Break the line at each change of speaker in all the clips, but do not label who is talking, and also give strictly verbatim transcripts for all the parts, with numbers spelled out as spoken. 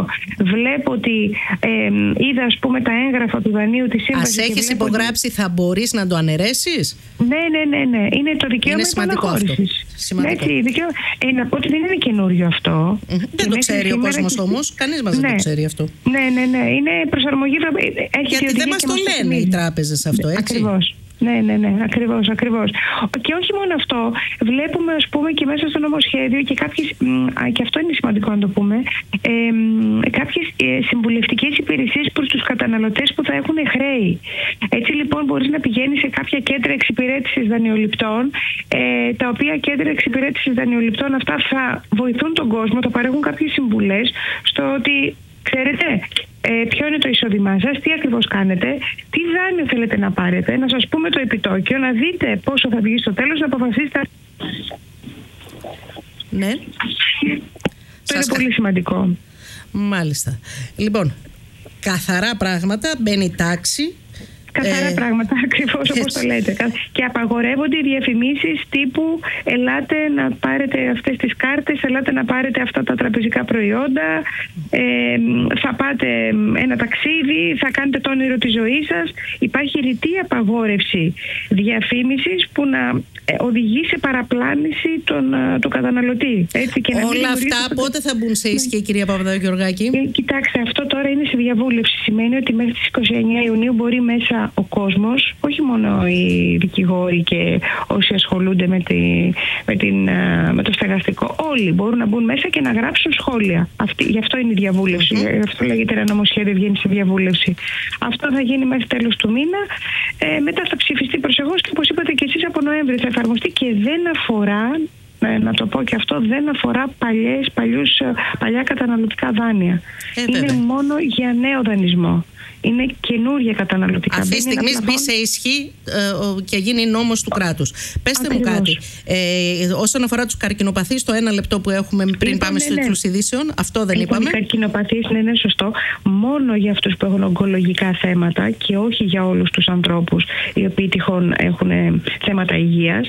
αυτό. Βλέπω ότι ε, είδα, ας πούμε, τα έγγραφα του δανείου της σύμβασης.
Ας έχεις υπογράψει, ότι... θα μπορείς να το αναιρέσεις?
Ναι, ναι, ναι, ναι. Είναι το δικαίωμα επαναχώρησης.
Σημαντικό.
Έτσι, δικαίωμα... ε, να πω ότι δεν είναι καινούριο αυτό.
Mm-hmm. Δεν το ξέρει ο κόσμος και... όμως. Κανείς μας ναι. δεν το ξέρει αυτό.
Ναι, ναι, ναι. Είναι προσαρμογή. Έχει
Γιατί δεν μας το λένε οι τράπεζες αυτό, έτσι.
Ακριβώς. Ναι, ναι, ναι, ακριβώς, ακριβώς. Και όχι μόνο αυτό, βλέπουμε, ας πούμε, και μέσα στο νομοσχέδιο και κάποιες, και αυτό είναι σημαντικό να το πούμε, ε, κάποιες συμβουλευτικές υπηρεσίες προς τους καταναλωτές που θα έχουν χρέη. Έτσι λοιπόν μπορείς να πηγαίνεις σε κάποια κέντρα εξυπηρέτησης δανειοληπτών, ε, τα οποία κέντρα εξυπηρέτησης δανειοληπτών αυτά θα βοηθούν τον κόσμο, θα παρέχουν κάποιες συμβουλές στο ότι, ξέρετε, Ε, ποιο είναι το εισόδημά σας, τι ακριβώς κάνετε, τι δάνειο θέλετε να πάρετε, να σας πούμε το επιτόκιο, να δείτε πόσο θα βγει στο τέλος, να αποφασίσετε.
Ναι.
Αυτό είναι πολύ σημαντικό.
Μάλιστα. Λοιπόν, καθαρά πράγματα, μπαίνει τάξη.
Καθαρά ε, πράγματα, ακριβώς όπως το λέτε. Και απαγορεύονται οι διαφημίσεις τύπου ελάτε να πάρετε αυτές τις κάρτες, ελάτε να πάρετε αυτά τα τραπεζικά προϊόντα, ε, θα πάτε ένα ταξίδι, θα κάνετε το όνειρο της ζωής σας. Υπάρχει ρητή απαγόρευση διαφήμισης που να οδηγεί σε παραπλάνηση τον, τον καταναλωτή. Έτσι, και να
όλα αυτά το... πότε θα μπουν σε ισχύ, κυρία Παπαδογεωργάκη?
Ε, κοιτάξτε, αυτό τώρα είναι σε διαβούλευση. Σημαίνει ότι μέχρι τις είκοσι εννέα Ιουνίου μπορεί μέσα ο κόσμος, όχι μόνο οι δικηγόροι και όσοι ασχολούνται με, τη, με, την, με το στεγαστικό, όλοι μπορούν να μπουν μέσα και να γράψουν σχόλια. Αυτή, γι' αυτό είναι η διαβούλευση. Mm-hmm. Γι' αυτό λέγεται ένα νομοσχέδιο, βγαίνει σε διαβούλευση. Αυτό θα γίνει μέχρι τέλος του μήνα. Ε, μετά θα ψηφιστεί προσεχώς και, όπως είπατε και εσείς, από Νοέμβρη θα εφαρμοστεί και δεν αφορά, να το πω και αυτό, δεν αφορά παλιές, παλιούς, παλιά καταναλωτικά δάνεια. Ε, είναι μόνο για νέο δανεισμό. Είναι καινούργια καταναλωτικά.
Αυτή τη στιγμή μπει σε ισχύ ε, και γίνει νόμος του κράτους. Πέστε Ακριβώς. μου κάτι. Ε, όσον αφορά τους καρκινοπαθείς, το ένα λεπτό που έχουμε πριν πάμε στους
ναι,
τίτλους ειδήσεων, αυτό δεν
λοιπόν,
είπαμε.
Οι καρκινοπαθείς, ναι, είναι σωστό. Μόνο για αυτούς που έχουν ογκολογικά θέματα και όχι για όλους τους ανθρώπους οι οποίοι τυχόν έχουν θέματα υγείας.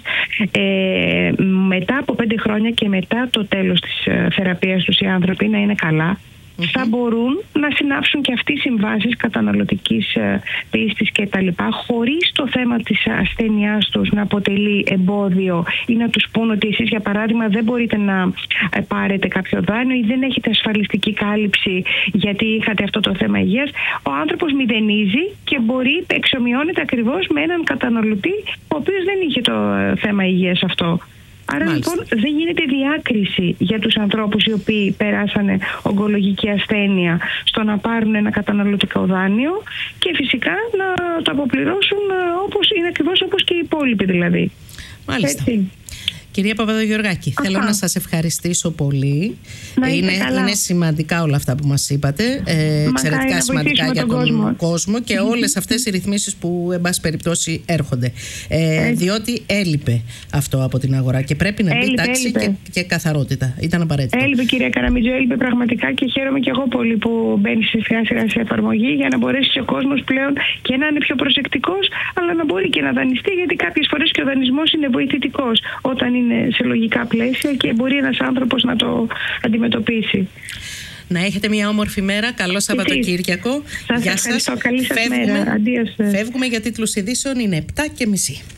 Ε, μετά από πέντε χρόνια και μετά το τέλος της θεραπείας τους οι άνθρωποι να είναι καλά. Mm-hmm. Θα μπορούν να συνάψουν και αυτοί συμβάσεις καταναλωτικής πίστης και τα λοιπά, χωρίς το θέμα της ασθένειάς τους να αποτελεί εμπόδιο ή να τους πούν ότι εσείς, για παράδειγμα, δεν μπορείτε να πάρετε κάποιο δάνειο ή δεν έχετε ασφαλιστική κάλυψη γιατί είχατε αυτό το θέμα υγείας. Ο άνθρωπος μηδενίζει και μπορεί, εξομοιώνεται ακριβώς με έναν καταναλωτή ο οποίος δεν είχε το θέμα υγείας αυτό. Άρα Μάλιστα. λοιπόν δεν γίνεται διάκριση για τους ανθρώπους οι οποίοι περάσανε ογκολογική ασθένεια στο να πάρουν ένα καταναλωτικό δάνειο και φυσικά να το αποπληρώσουν όπως είναι, ακριβώς όπως και οι υπόλοιποι δηλαδή.
Μάλιστα. Έτσι. Κυρία Παπαδογεωργάκη, Αχα. θέλω να σας ευχαριστήσω πολύ. Είναι, είναι σημαντικά όλα αυτά που μας είπατε. Ε, εξαιρετικά σημαντικά για τον κόσμο, κόσμο και mm-hmm. όλες αυτές οι ρυθμίσεις που, εν πάση περιπτώσει, έρχονται. Ε, διότι έλειπε αυτό από την αγορά και πρέπει να μπει τάξη και, και καθαρότητα. Ήταν απαραίτητο.
Έλειπε, κυρία Καραμιτζό, έλειπε πραγματικά και χαίρομαι και εγώ πολύ που μπαίνει σιγά σιγά σε εφαρμογή για να μπορέσει ο κόσμος πλέον και να είναι πιο προσεκτικός, αλλά να μπορεί και να δανειστεί, γιατί κάποιες φορές και ο δανεισμός είναι βοηθητικός όταν είναι σε λογικά πλαίσια και μπορεί ένας άνθρωπος να το αντιμετωπίσει.
Να έχετε μια όμορφη μέρα. Καλό Σαββατοκύριακο.
Σας
Γεια
ευχαριστώ.
σας.
Καλή σας
Φεύγουμε,
μέρα. Αντίος.
Φεύγουμε για τίτλους ειδήσεων. Είναι επτά και μισή.